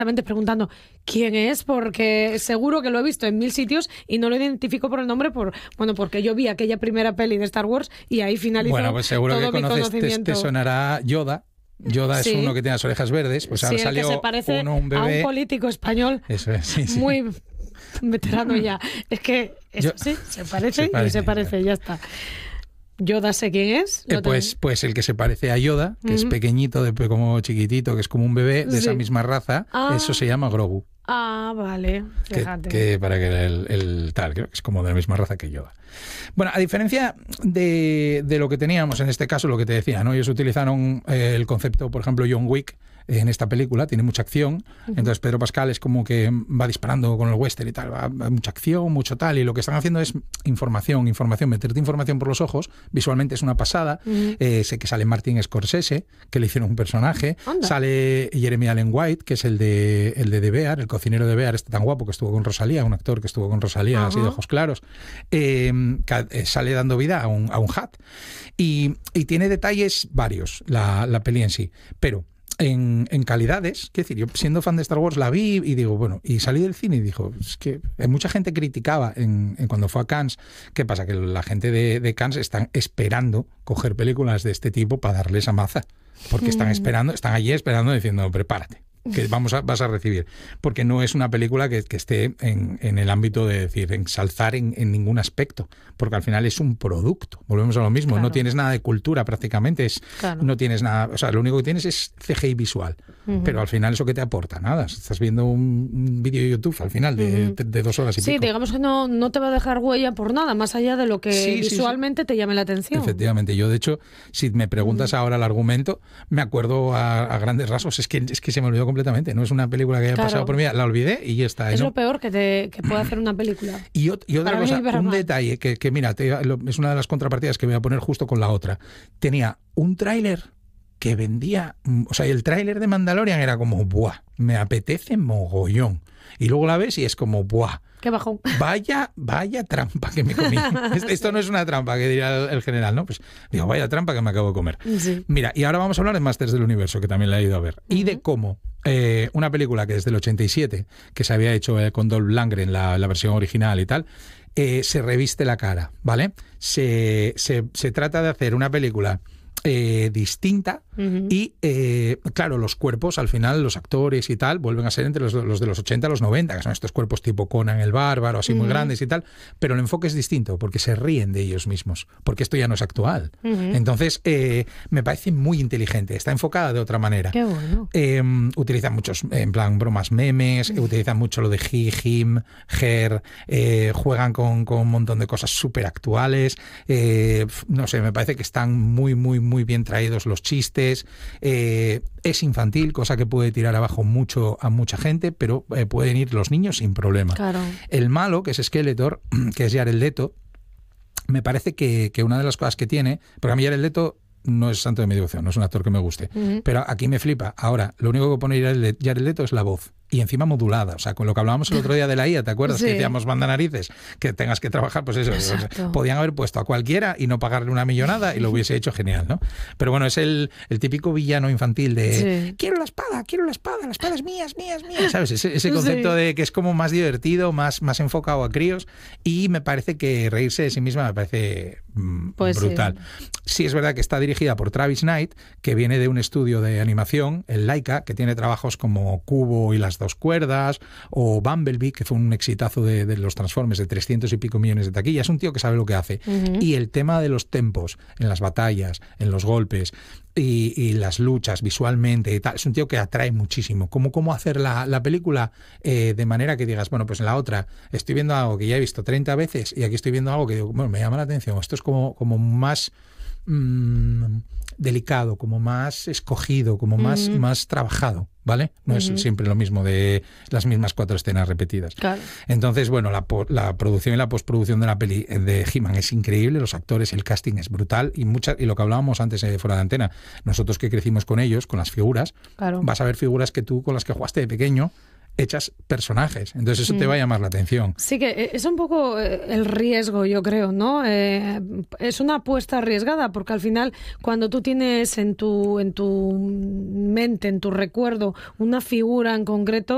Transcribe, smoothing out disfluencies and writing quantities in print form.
preguntando quién es, porque seguro que lo he visto en 1000 sitios y no lo identifico por el nombre, porque yo vi aquella primera peli de Star Wars y ahí finalizó Bueno, pues seguro todo que mi conocimiento. te sonará Yoda. Yoda es uno que tiene las orejas verdes, pues ahora salió que se parece un bebé. A un político español. Eso es, sí. Muy veterano ya. Es que eso sí, se parece, ya está. Yoda sé quién es. Pues el que se parece a Yoda, que es pequeñito, como chiquitito, que es como un bebé de esa misma raza, eso se llama Grogu. Ah, vale, fíjate. Que para que el tal, creo que es como de la misma raza que Yoda. Bueno, a diferencia de lo que teníamos en este caso, lo que te decía, ¿no? Ellos utilizaron el concepto, por ejemplo, John Wick en esta película, tiene mucha acción, entonces Pedro Pascal es como que va disparando con el western y tal, va mucha acción, mucho tal, y lo que están haciendo es información, meterte información por los ojos, visualmente es una pasada. Sé que sale Martin Scorsese, que le hicieron un personaje. Anda. Sale Jeremy Allen White, que es el de The Bear, el cocinero de Bear, este tan guapo que estuvo con Rosalía, un actor que estuvo con Rosalía, así de ojos claros, sale dando vida a un hat. Y tiene detalles varios la peli en sí, pero en calidades, quiero decir, yo siendo fan de Star Wars la vi y digo, bueno, y salí del cine y dijo, es que mucha gente criticaba en cuando fue a Cannes. ¿Qué pasa? Que la gente de Cannes están esperando coger películas de este tipo para darle esa maza, porque están allí esperando diciendo, prepárate, que vas a recibir, porque no es una película que esté en el ámbito de decir, ensalzar en ningún aspecto, porque al final es un producto, volvemos a lo mismo, no tienes nada de cultura prácticamente, no tienes nada, o sea, lo único que tienes es CGI visual, pero al final eso que te aporta, nada, estás viendo un vídeo de YouTube al final de 2 horas y pico. Sí, digamos que no te va a dejar huella por nada, más allá de lo que visualmente te llame la atención. Efectivamente, yo de hecho, si me preguntas ahora el argumento, me acuerdo a grandes rasgos, es que se me olvidó completamente, no es una película que haya pasado por mí, la olvidé y ya está. Es ¿no? lo peor que puede hacer una película. Y otra cosa, un detalle que mira, es una de las contrapartidas que voy a poner justo con la otra. Tenía un tráiler que vendía, o sea, el tráiler de Mandalorian era como, ¡buah! Me apetece mogollón. Y luego la ves y es como, ¡buah! ¡Qué bajón! Vaya trampa que me comí. Esto no es una trampa, que diría el general, ¿no? Pues digo, vaya trampa que me acabo de comer. Sí. Mira, y ahora vamos a hablar de Masters del Universo, que también la he ido a ver. Y de cómo una película que desde el 87, que se había hecho con Dolph Lundgren, la versión original y tal, se reviste la cara, ¿vale? Se trata de hacer una película distinta y claro, los cuerpos al final, los actores y tal vuelven a ser entre los de los 80 a los 90, que son estos cuerpos tipo Conan el Bárbaro, así muy grandes y tal, pero el enfoque es distinto porque se ríen de ellos mismos, porque esto ya no es actual. Entonces me parece muy inteligente, está enfocada de otra manera. Qué bueno. Utilizan muchos, en plan bromas, memes, utilizan mucho lo de he, him, her, juegan con un montón de cosas súper actuales, no sé, me parece que están muy bien traídos los chistes. Es infantil, cosa que puede tirar abajo mucho a mucha gente, pero pueden ir los niños sin problema. Claro. El malo, que es Skeletor, que es Jared Leto, me parece que una de las cosas que tiene, porque a mí Jared Leto no es santo de mi devoción, no es un actor que me guste, pero aquí me flipa. Ahora, lo único que pone Jared Leto es la voz. Y encima modulada, o sea, con lo que hablábamos el otro día de la IA, ¿te acuerdas? Sí. Que decíamos manda narices, que tengas que trabajar, pues eso. Podían haber puesto a cualquiera y no pagarle una millonada y lo hubiese hecho genial, ¿no? Pero bueno, es el típico villano infantil de quiero la espada es mía, ¿sabes? Ese concepto de que es como más divertido, más enfocado a críos, y me parece que reírse de sí misma me parece brutal. Sí, es verdad que está dirigida por Travis Knight, que viene de un estudio de animación, el Laika, que tiene trabajos como Cubo y las 2 cuerdas, o Bumblebee, que fue un exitazo de los Transformers de 300 y pico millones de taquilla. Es un tío que sabe lo que hace. Y el tema de los tempos en las batallas, en los golpes y las luchas visualmente y tal, es un tío que atrae muchísimo. ¿Cómo hacer la película de manera que digas, bueno, pues en la otra estoy viendo algo que ya he visto 30 veces y aquí estoy viendo algo que digo, bueno, me llama la atención. Esto es como más delicado, como más escogido, como más trabajado, ¿vale? No es siempre lo mismo de las mismas 4 escenas repetidas. Claro. Entonces, bueno, la producción y la postproducción de la peli de He-Man es increíble, los actores, el casting es brutal y lo que hablábamos antes fuera de antena, nosotros que crecimos con ellos, con las figuras, vas a ver figuras que tú con las que jugaste de pequeño hechas personajes, entonces eso te va a llamar la atención. Sí, que es un poco el riesgo, yo creo, ¿no? Es una apuesta arriesgada, porque al final cuando tú tienes en tu mente, en tu recuerdo, una figura en concreto,